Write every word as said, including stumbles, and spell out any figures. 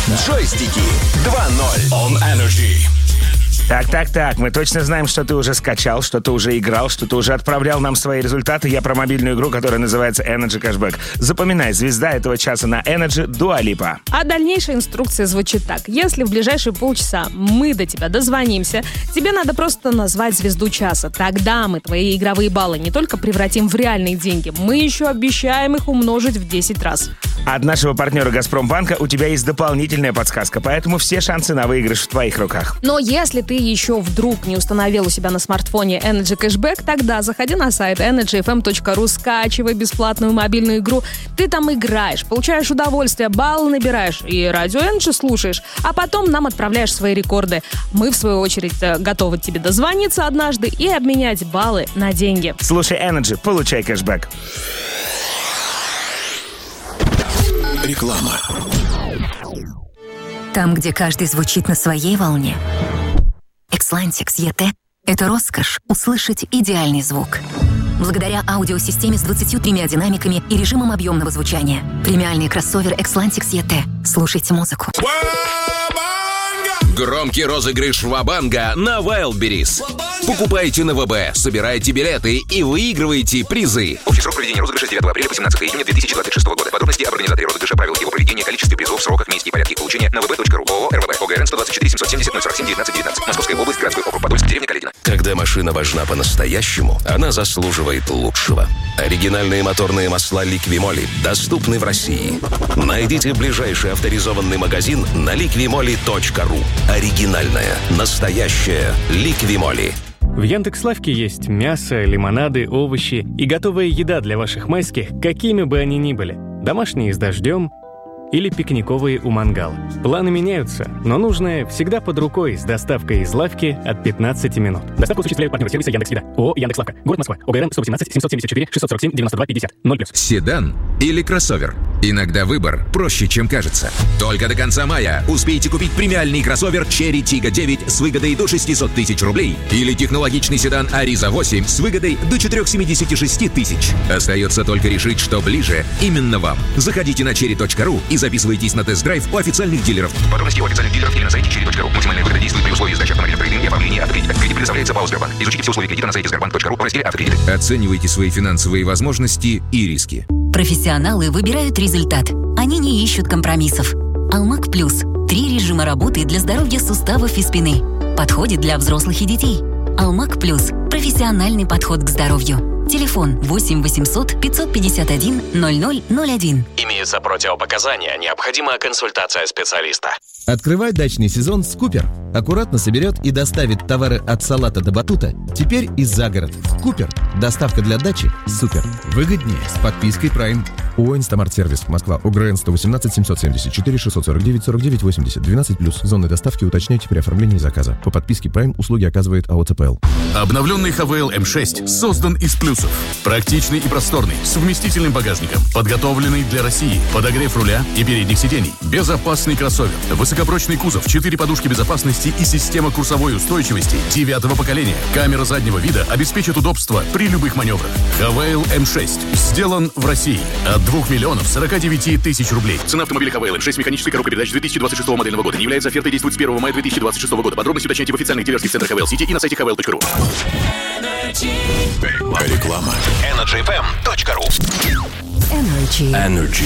Джойстики два ноль. On Energy. Так, так, так, мы точно знаем, что ты уже скачал, что ты уже играл, что ты уже отправлял нам свои результаты. Я про мобильную игру, которая называется Energy Cashback. Запоминай, звезда этого часа на Energy — Дуа Липа. А дальнейшая инструкция звучит так. Если в ближайшие полчаса мы до тебя дозвонимся, тебе надо просто назвать звезду часа. Тогда мы твои игровые баллы не только превратим в реальные деньги, мы еще обещаем их умножить в десять раз. От нашего партнера «Газпромбанка» у тебя есть дополнительная подсказка, поэтому все шансы на выигрыш в твоих руках. Но если ты еще вдруг не установил у себя на смартфоне Energy Cashback, тогда заходи на сайт энерджи эф эм точка ру, скачивай бесплатную мобильную игру. Ты там играешь, получаешь удовольствие, баллы набираешь и радио Energy слушаешь, а потом нам отправляешь свои рекорды. Мы, в свою очередь, готовы тебе дозвониться однажды и обменять баллы на деньги. Слушай Energy, получай кэшбэк. Реклама. Там, где каждый звучит на своей волне, Xlantix и ти – это роскошь услышать идеальный звук. Благодаря аудиосистеме с двадцатью тремя динамиками и режимом объемного звучания. Премиальный кроссовер Xlantix и ти. Слушайте музыку. Громкий розыгрыш Ва-банга на Wildberries. Покупайте на ВБ, собирайте билеты и выигрывайте призы. Общий срок проведения розыгрыша с девятого апреля по семнадцатого июня две тысячи двадцать шестого года. Подробности об организаторе розыгрыша, правилах его проведения, количестве призов, сроках, месте и порядке их получения на вэ бэ точка ру. ООО РВБ. ОГРН сто двадцать четыре семьсот семьдесят ноль сорок семь девятнадцать девятнадцать. Московская область, городской округ Подольск, деревня Каледино. Когда машина важна по-настоящему, она заслуживает лучшего. Оригинальные моторные масла Liqui-Moly доступны в России. Найдите ближайший авторизованный магазин на ликвимоли точка ру. Оригинальная, настоящая Liqui-Moly. В Яндекс.Лавке есть мясо, лимонады, овощи и готовая еда для ваших майских, какими бы они ни были. Домашние с дождем или пикниковые у мангала. Планы меняются, но нужное всегда под рукой с доставкой из лавки от пятнадцати минут. Доставку осуществляют партнеры сервиса Яндекс.Еда. ООО «Яндекс.Лавка». Город Москва. ОГРН сто восемнадцать семьсот семьдесят четыре шестьсот сорок семь девяносто два пятьдесят. ноль плюс. Седан или кроссовер? Иногда выбор проще, чем кажется. Только до конца мая успейте купить премиальный кроссовер Cherry Tiggo девять с выгодой до шестьсот тысяч рублей или технологичный седан Ariza восемь с выгодой до четыреста семьдесят шесть тысяч. Остается только решить, что ближе именно вам. Заходите на черри точка ру и записывайтесь на тест-драйв у официальных дилеров. Подробности у официальных дилеров или на сайте черри точка ру. Максимальная выгода действует при условии сдачи автомобиля в кредит и оформления автокредита. Кредит предоставляется ПАО «Сбербанк». Изучите все условия кредита на сайте сбербанк точка ру в разделе «Автокредиты». Оценивайте свои финансовые возможности и риски. Профессионалы выбирают результат. Они не ищут компромиссов. Алмак Плюс. Три режима работы для здоровья суставов и спины. Подходит для взрослых и детей. Алмак Плюс. Профессиональный подход к здоровью. Телефон восемь восемьсот пятьсот пятьдесят один ноль ноль ноль один. Имеются противопоказания. Необходима консультация специалиста. Открывай дачный сезон с Купер. Аккуратно соберет и доставит товары от салата до батута. Теперь и за город. Купер. Доставка для дачи супер. Выгоднее с подпиской Prime. ООО «Инстамарт-сервис». Москва. ОГРН сто восемнадцать семьсот семьдесят четыре шестьсот сорок девять сорок девять восемьдесят. двенадцать плюс. Зоны доставки уточняйте при оформлении заказа. По подписке Prime услуги оказывает АО ЦПЛ. Обновленный ха вэ эл эм шесть создан из плюсов. Практичный и просторный, с вместительным багажником, подготовленный для России, подогрев руля и передних сидений, безопасный кроссовер, высокопрочный кузов, четыре подушки безопасности и система курсовой устойчивости девятого поколения. Камера заднего вида обеспечит удобство при любых маневрах. ха вэ эл эм шесть сделан в России от двух миллионов сорока девяти тысяч рублей. Цена автомобиля ха вэ эл эм шесть механической коробкой передач две тысячи двадцать шестого модельного года не является офертой, действует с первого мая две тысячи двадцать шестого года. Подробности уточняйте в официальных дилерских центрах ха вэ эл Сити и на сайте ха вэ эл точка ру. Реклама. энерджи эф эм точка ру. Energy. Energy.